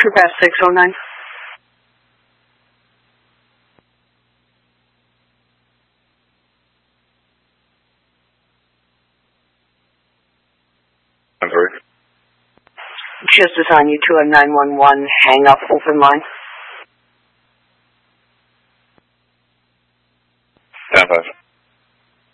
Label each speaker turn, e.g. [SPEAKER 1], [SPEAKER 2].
[SPEAKER 1] TruePass 609.
[SPEAKER 2] I'm sorry.
[SPEAKER 1] Just assign you to a 911 hang up open line.
[SPEAKER 2] 10-5.